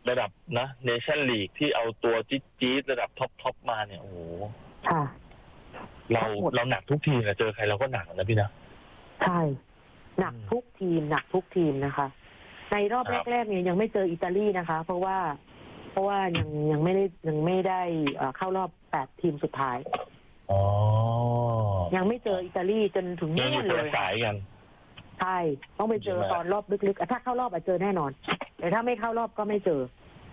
ระดับนะเนชั่นลีกที่เอาตัวจี๊ดระดับท็อปมาเนี่ยโอ้โหค่ะเราหนักทุกทีนะเจอใครเราก็หนักนะพี่นะใช่หนักทุกทีมนะคะในรอบแรกๆเนี่ยยังไม่เจออิตาลีนะคะเพราะว่ายังไม่ได้เข้ารอบ8ทีมสุดท้ายยังไม่เจออิตาลีจนถึงนู่นเลยสายกันใช่ต้องไปเจอตอนรอบลึกๆถ้าเข้ารอบเจอแน่นอนแต่ถ้าไม่เข้ารอบก็ไม่เจอ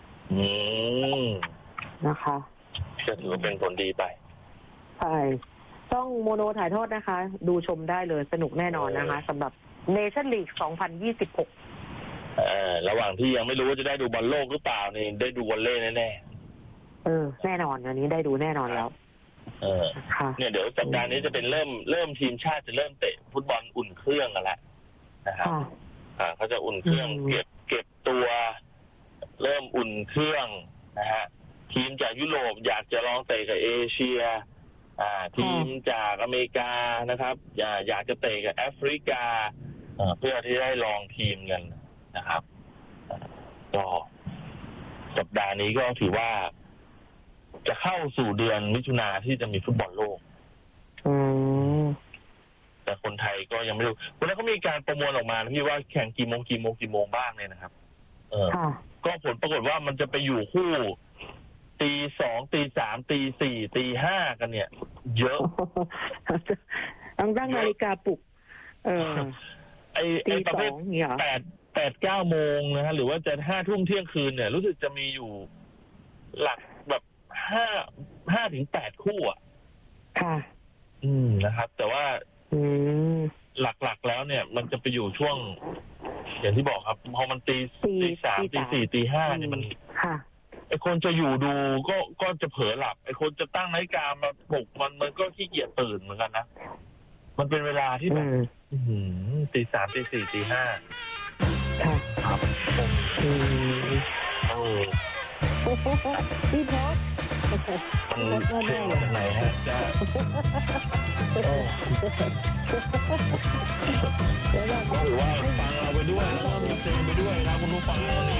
นะคะจะถือว่าเป็นผลดีไปใช่ต้องโมโนถ่ายทอดนะคะดูชมได้เลยสนุกแน่นอนนะคะสำหรับเนชั่นลีก2026 ระหว่างที่ยังไม่รู้ว่าจะได้ดูบอลโลกหรือเปล่านี่ได้ดูวอลเลย์แน่แน่นอนอันนี้ได้ดูแน่นอนแล้วเนี่ยเดี๋ยวสัปดาห์นี้จะเป็นเริ่มทีมชาติจะเริ่มเตะฟุตบอลอุ่นเครื่องกันแล้วนะครับเขาจะอุ่นเครื่องเก็บตัวเริ่มอุ่นเครื่องนะฮะทีมจากยุโรปอยากจะลองเตะกับเอเชียทีมจากอเมริกานะครับอยากจะเตะกับแอฟริกาเพื่อที่ได้ลองทีมกันนะครับก็สัปดาห์นี้ก็ถือว่าจะเข้าสู่เดือนมิถุนาที่จะมีฟุตบอลโลกแต่คนไทยก็ยังไม่รู้วันนั้นเขามีการประมวลออกมาพี่ว่าแข่งกี่โมงบ้างเนี่ยนะครับก็ผลปรากฏว่ามันจะไปอยู่คู่ตี2 ตี3 ตี4 ตี 5กันเนี่ยเยอะต้องตั้งนาฬิกาปลุกไอ้ประเภท8-9 โมงนะฮะหรือว่าจะ5 ทุ่มเที่ยงคืนเนี่ยรู้สึกจะมีอยู่หลักแบบ5 ถึง 8 คู่อ่ะค่ะนะครับแต่ว่าหลักแล้วเนี่ยมันจะไปอยู่ช่วงอย่างที่บอกครับพอมันตี 3 ตี 4 ตี 5เนี่ยมันไอคนจะอยู่ดูก็จะเผลอหลับไอคนจะตั้งนาฬิกามาปลุกมันก็ขี้เกียจตื่นเหมือนกันนะมันเป็นเวลาที่แบบตี 3 ตี 4 ตี 5ครับพี่พศมันเท่มาจากไหนฮะจ้าถือว่าฟังเราไปด้วยแล้วก็มีเพลงไปด้วยนะคุณผู้ฟัง